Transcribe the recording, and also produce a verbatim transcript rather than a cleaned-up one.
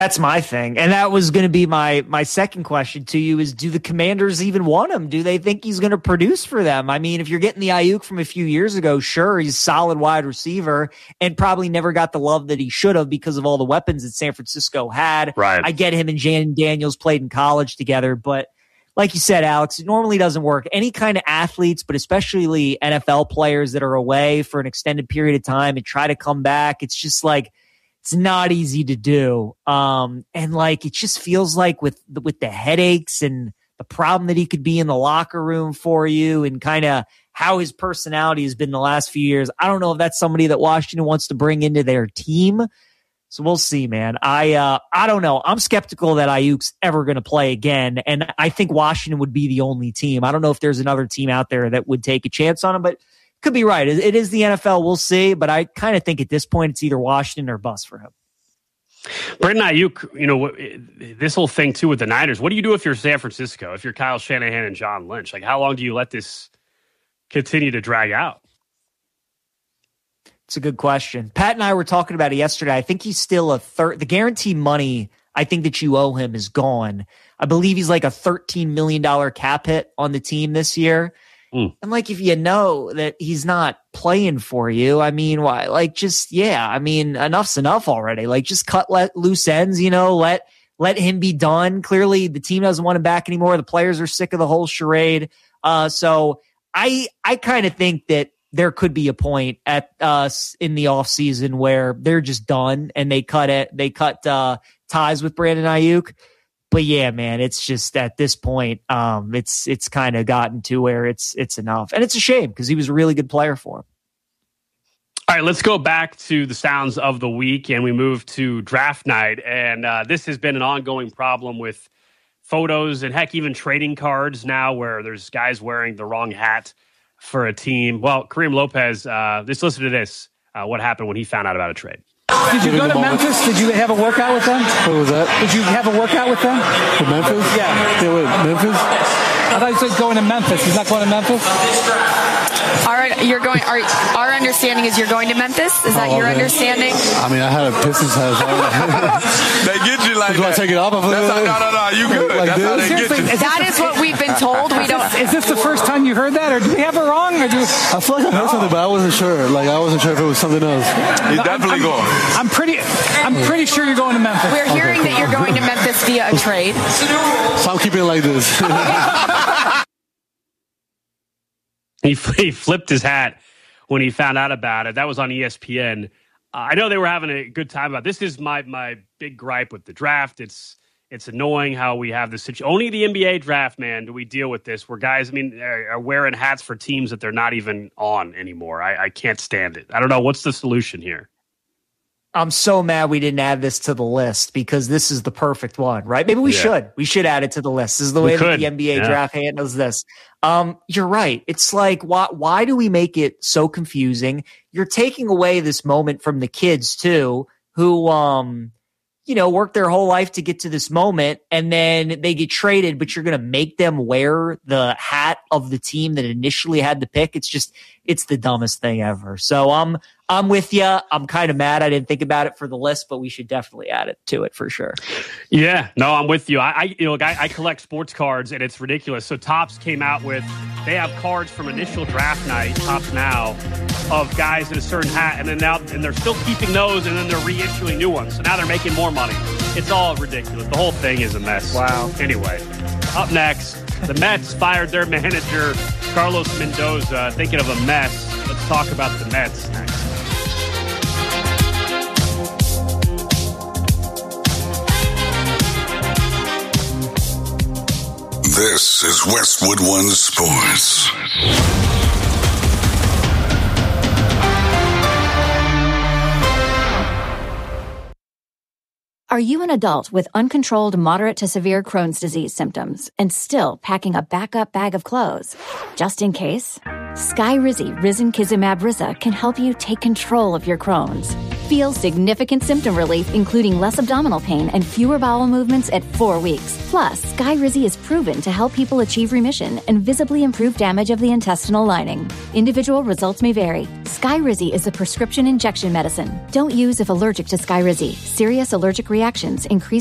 That's my thing. And that was going to be my my second question to you is, do the Commanders even want him? Do they think he's going to produce for them? I mean, if you're getting the Ayuk from a few years ago, sure, he's a solid wide receiver and probably never got the love that he should have because of all the weapons that San Francisco had. Right. I get him and Jan Daniels played in college together, but like you said, Alex, it normally doesn't work. Any kind of athletes, but especially N F L players that are away for an extended period of time and try to come back, it's just like, it's not easy to do. Um, and like, it just feels like with the, with the headaches and the problem that he could be in the locker room for you and kind of how his personality has been the last few years. I don't know if that's somebody that Washington wants to bring into their team. So we'll see, man. I, uh, I don't know. I'm skeptical that Ayuk's ever going to play again. And I think Washington would be the only team. I don't know if there's another team out there that would take a chance on him, but could be right. It is the N F L. We'll see. But I kind of think at this point, it's either Washington or bust for him. Brandon Ayuk, you know, this whole thing too with the Niners. What do you do if you're San Francisco, if you're Kyle Shanahan and John Lynch? Like, how long do you let this continue to drag out? It's a good question. Pat and I were talking about it yesterday. I think he's still a third. The guarantee money I think that you owe him is gone. I believe he's like a thirteen million dollars cap hit on the team this year. Mm. And like, if you know that he's not playing for you, I mean, why? Like, just, yeah, I mean, enough's enough already. Like, just cut let loose ends, you know, let, let him be done. Clearly the team doesn't want him back anymore. The players are sick of the whole charade. Uh, so I, I kind of think that there could be a point at us uh, in the off season where they're just done and they cut it. They cut, uh, ties with Brandon Ayuk. But yeah, man, it's just at this point, um, it's it's kind of gotten to where it's it's enough, and it's a shame because he was a really good player for him. All right, let's go back to the sounds of the week, and we move to draft night. And uh, this has been an ongoing problem with photos and heck, even trading cards now, where there's guys wearing the wrong hat for a team. Well, Kareem Lopez, uh, just listen to this. Uh, what happened when he found out about a trade? Did you go to Memphis? Did you have a workout with them? What was that? Did you have a workout with them? For Memphis? Yeah. Yeah, wait, Memphis? I thought you said going to Memphis. He's not going to Memphis? All right, you're going. Are, our understanding is you're going to Memphis. Is that oh, your okay. understanding? I mean, I had a Pistons hat. They get you like Do that. Do I take it off? That's how, no, no, no. You good. Like That's this? how they Seriously, get you. Is that is is what we've been told. We don't. Is this the first time you heard that, or do we have it wrong? Or do we... I feel like I heard something, but I wasn't sure. Like I wasn't sure if it was something else. He's definitely I'm, going. I'm pretty. I'm pretty sure you're going to Memphis. We're Okay, hearing cool. that you're going to Memphis via a trade. So I'm keeping it like this. He, he flipped his hat when he found out about it. That was on E S P N. Uh, I know they were having a good time about it. This is my my big gripe with the draft. It's it's annoying how we have this situation. Only the N B A draft, man, do we deal with this, where guys, I mean, are, are wearing hats for teams that they're not even on anymore. I, I can't stand it. I don't know. What's the solution here? I'm so mad we didn't add this to the list because this is the perfect one, right? Maybe we yeah. should. We should add it to the list. This is the way that the N B A yeah. draft handles this. Um, you're right. It's like, why, why do we make it so confusing? You're taking away this moment from the kids too, who, um, you know, worked their whole life to get to this moment, and then they get traded, but you're going to make them wear the hat of the team that initially had the pick. It's just, it's the dumbest thing ever. So I'm, I'm with you. I'm kind of mad I didn't think about it for the list, but we should definitely add it to it for sure. Yeah, no, I'm with you. I, I you know, I, I collect sports cards, and it's ridiculous. So Topps came out with, they have cards from initial draft night, Topps Now, of guys in a certain hat, and then now, and they're still keeping those, and then they're reissuing new ones. So now they're making more money. It's all ridiculous. The whole thing is a mess. Wow. Anyway, up next, the Mets fired their manager, Carlos Mendoza. Thinking of a mess. Let's talk about the Mets next. This is Westwood One Sports. Are you an adult with uncontrolled moderate to severe Crohn's disease symptoms and still packing a backup bag of clothes? Just in case? Skyrizi Risankizumab Riza can help you take control of your Crohn's. Feel significant symptom relief, including less abdominal pain and fewer bowel movements at four weeks. Plus, Skyrizi is proven to help people achieve remission and visibly improve damage of the intestinal lining. Individual results may vary. Skyrizi is a prescription injection medicine. Don't use if allergic to Skyrizi. Serious allergic reactions increase